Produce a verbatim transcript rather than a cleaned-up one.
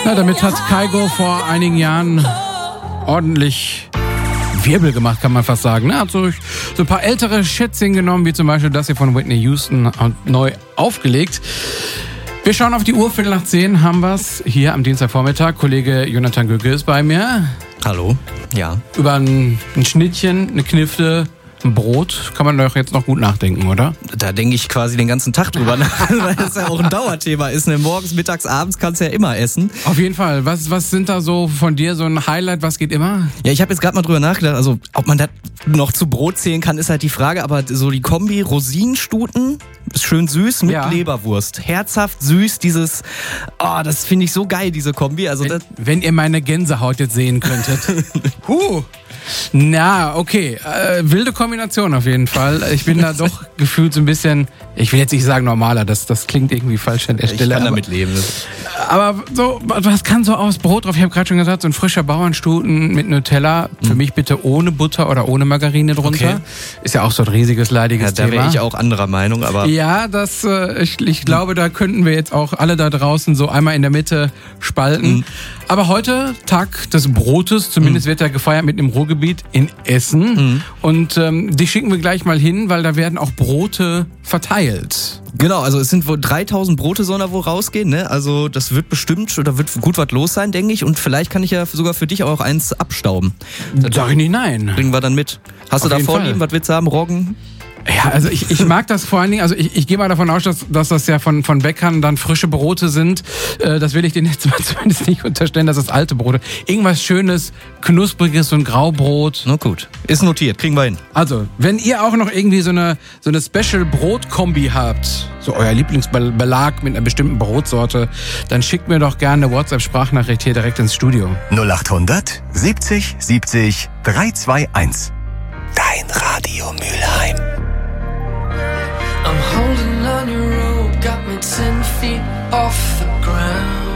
Na, damit hat Kygo vor einigen Jahren ordentlich Wirbel gemacht, kann man fast sagen. Er hat so, so ein paar ältere Schätzchen genommen, wie zum Beispiel das hier von Whitney Houston, und neu aufgelegt. Wir schauen auf die Uhr, Viertel nach zehn haben wir's hier am Dienstagvormittag. Kollege Jonathan Göke ist bei mir. Hallo, ja. Über ein, ein Schnittchen, eine Knifte, ein Brot kann man doch jetzt noch gut nachdenken, oder? Da denke ich quasi den ganzen Tag drüber nach, weil das ja auch ein Dauerthema ist. Ne? Morgens, mittags, abends kannst du ja immer essen. Auf jeden Fall. Was, was sind da so von dir so ein Highlight? Was geht immer? Ja, ich habe jetzt gerade mal drüber nachgedacht. Also, ob man das noch zu Brot zählen kann, ist halt die Frage. Aber so die Kombi Rosinenstuten, ist schön süß mit ja. Leberwurst. Herzhaft, süß, dieses, oh, das finde ich so geil, diese Kombi. Also wenn, das wenn ihr meine Gänsehaut jetzt sehen könntet. huh. Na, okay. Äh, wilde Kombination auf jeden Fall. Ich bin da doch gefühlt so ein bisschen, ich will jetzt nicht sagen normaler, das, das klingt irgendwie falsch an der Stelle. Ich kann aber, damit leben. Aber so, was kann so aufs Brot drauf? Ich habe gerade schon gesagt, so ein frischer Bauernstuten mit Nutella. Für mhm. mich bitte ohne Butter oder ohne Margarine drunter. Okay. Ist ja auch so ein riesiges, leidiges ja, da Thema. Da wäre ich auch anderer Meinung, aber... Ja, das, äh, ich, ich mhm. glaube, da könnten wir jetzt auch alle da draußen so einmal in der Mitte spalten. Mhm. Aber heute, Tag des Brotes, zumindest mhm. wird er gefeiert mit einem Ruhrgebiet in Essen. Mhm. Und ähm, die schicken wir gleich mal hin, weil da werden auch Brote verteilt. Genau, also es sind wohl dreitausend Brote sollen da wohl rausgehen, ne? Also das wird bestimmt, oder wird gut was los sein, denke ich. Und vielleicht kann ich ja sogar für dich auch eins abstauben. Sag ich nicht nein. Bringen wir dann mit. Hast Auf du da jeden Vorlieben? Fall. Was willst du haben? Roggen? Ja, also ich, ich mag das vor allen Dingen, also ich, ich gehe mal davon aus, dass, dass das ja von, von Bäckern dann frische Brote sind. Äh, das will ich denen jetzt mal zumindest nicht unterstellen, dass das alte Brote. Irgendwas Schönes, Knuspriges, so ein Graubrot. Na gut, ist notiert, kriegen wir hin. Also, wenn ihr auch noch irgendwie so eine, so eine Special-Brot-Kombi habt, so euer Lieblingsbelag mit einer bestimmten Brotsorte, dann schickt mir doch gerne eine WhatsApp-Sprachnachricht hier direkt ins Studio. null achthundert siebzig siebzig dreihunderteinundzwanzig. Dein Radio Mülheim. I'm holding on your rope, got me ten feet off the ground.